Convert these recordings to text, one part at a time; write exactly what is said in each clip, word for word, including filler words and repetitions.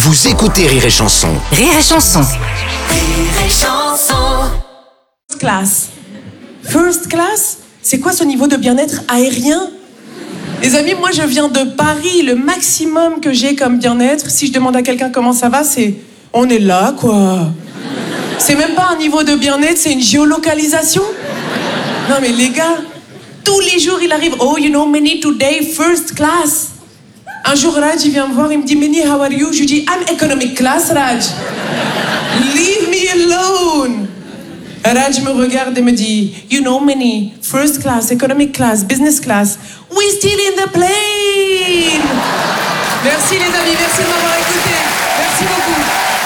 Vous écoutez Rire et Chanson. Rire et Chanson. Rire et Chanson. First class. First class, c'est quoi ce niveau de bien-être aérien? Les amis, moi je viens de Paris. Le maximum que j'ai comme bien-être, si je demande à quelqu'un comment ça va, c'est on est là, quoi. C'est même pas un niveau de bien-être, c'est une géolocalisation. Non mais les gars, tous les jours il arrive, oh you know Many today first class. Un jour Raj il vient me voir, il me dit Many how are you? Je lui dis I'm economic class Raj. Leave me alone. Raj me regarde et me dit you know Many first class, economic class, business class. We still in the plane. Merci les amis, merci de m'avoir écouté. Merci beaucoup.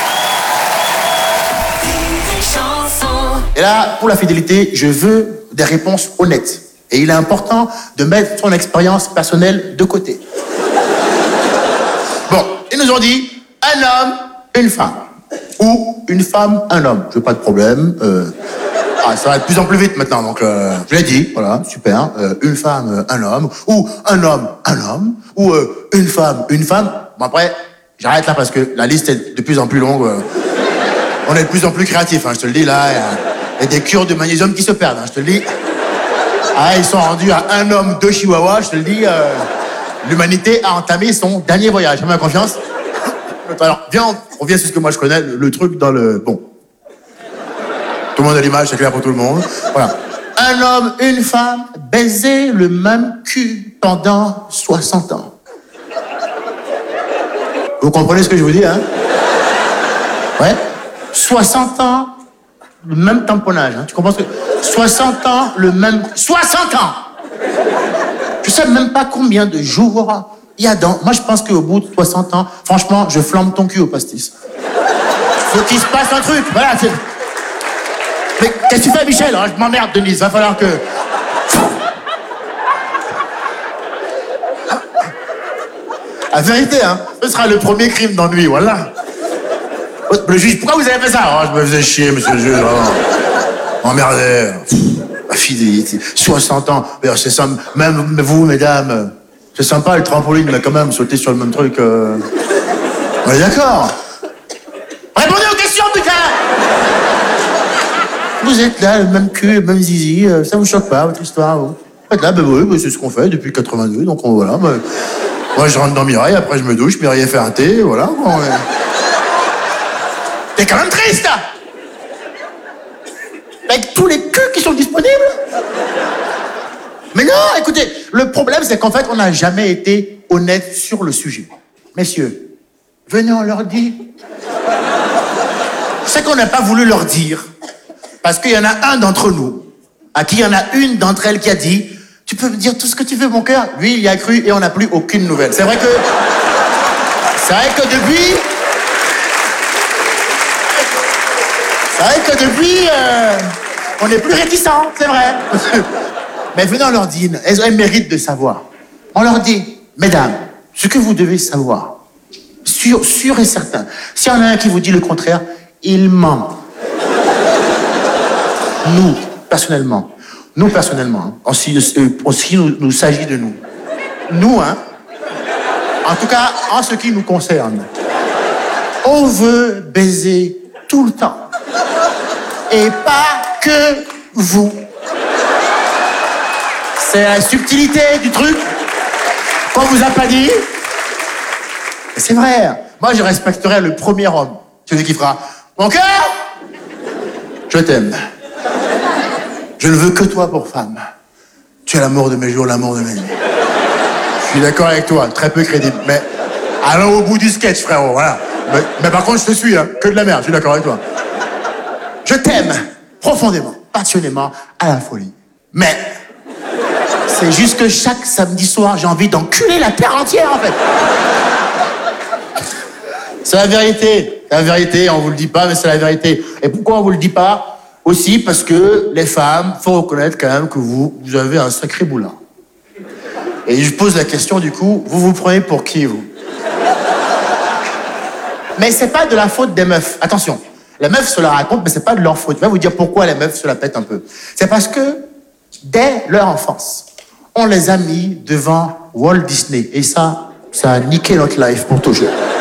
Et là, pour la fidélité, je veux des réponses honnêtes. Et il est important de mettre son expérience personnelle de côté. Bon, ils nous ont dit un homme, une femme. Ou une femme, un homme. Je veux pas de problème. Euh... Ah, ça va de plus en plus vite maintenant, donc euh, je l'ai dit, voilà, super. Euh, une femme, euh, un homme. Ou un homme, un homme. Ou euh, une femme, une femme. Bon, après, j'arrête là parce que la liste est de plus en plus longue. Euh... On est de plus en plus créatifs, hein, je te le dis, là. Il y a des cures de magnésium qui se perdent, hein, je te le dis. Ah, ils sont rendus à un homme, deux chihuahuas, je te le dis. Euh, L'humanité a entamé son dernier voyage. Fais-moi confiance. Alors, viens, on revient sur ce que moi je connais, le, le truc dans le... Bon. Tout le monde a l'image, c'est clair pour tout le monde. Voilà. Un homme, une femme, baiser le même cul pendant soixante ans. Vous comprenez ce que je vous dis, hein? Ouais. soixante ans, le même tamponnage. Hein. Tu comprends ce que... soixante ans, le même... soixante ans! Je sais même pas combien de jours il y a dans... Moi, je pense qu'au bout de soixante ans, franchement, je flambe ton cul au pastis. Faut qu'il se passe un truc, voilà. C'est... Mais qu'est-ce que tu fais, Michel? hein Je m'emmerde, Denise, va falloir que... La vérité, hein, ce sera le premier crime d'ennui, voilà. Le juge, pourquoi vous avez fait ça? Oh, je me faisais chier, monsieur le juge. Oh. Emmerdé. La fidélité. soixante ans. C'est ça, même vous, mesdames, c'est sympa le trampoline, mais quand même, sauter sur le même truc. Euh... On est d'accord. Répondez aux questions, putain! Vous êtes là, le même cul, le même zizi, ça vous choque pas, votre histoire? Vous êtes là, ben oui, ben c'est ce qu'on fait depuis quatre-vingt-deux, donc on, voilà. Ben... Moi, je rentre dans Mireille, après je me douche, Mireille fait un thé, voilà. Bon, ouais. T'es quand même triste, là! Avec tous les culs qui sont disponibles. Mais non, écoutez, le problème, c'est qu'en fait, on n'a jamais été honnête sur le sujet. Messieurs, venez, on leur dit. C'est qu'on n'a pas voulu leur dire, parce qu'il y en a un d'entre nous, à qui il y en a une d'entre elles qui a dit « Tu peux me dire tout ce que tu veux, mon cœur ?» Lui, il y a cru et on n'a plus aucune nouvelle. C'est vrai que... C'est vrai que depuis... C'est vrai que depuis, euh, on est plus réticents, c'est vrai. Mais venez, on leur dit, elles, elles méritent de savoir. On leur dit, mesdames, ce que vous devez savoir, sûr, sûr et certain, s'il y en a un qui vous dit le contraire, il ment. Nous, personnellement, nous, personnellement, en ce qui nous, nous s'agit de nous, nous, hein, en tout cas, en ce qui nous concerne, on veut baiser tout le temps. Et pas que vous. C'est la subtilité du truc qu'on vous a pas dit. C'est vrai. Moi, je respecterai le premier homme. Celui qui fera « Mon cœur, je t'aime. Je ne veux que toi pour femme. Tu es l'amour de mes jours, l'amour de mes nuits. Je suis d'accord avec toi, très peu crédible. Mais allons au bout du sketch, frérot, voilà. Mais, mais par contre, je te suis, hein. Que de la merde, je suis d'accord avec toi. Je t'aime profondément, passionnément, à la folie. Mais c'est juste que chaque samedi soir, j'ai envie d'enculer la terre entière, en fait. C'est la vérité. C'est la vérité, on vous le dit pas, mais c'est la vérité. Et pourquoi on vous le dit pas? Aussi parce que les femmes, faut reconnaître quand même que vous, vous avez un sacré boulin. Et je pose la question, du coup, vous vous prenez pour qui, vous? Mais c'est pas de la faute des meufs. Attention. Les meufs se la racontent, mais c'est pas de leur faute. Je vais vous dire pourquoi les meufs se la pètent un peu. C'est parce que, dès leur enfance, on les a mis devant Walt Disney. Et ça, ça a niqué notre life pour toujours.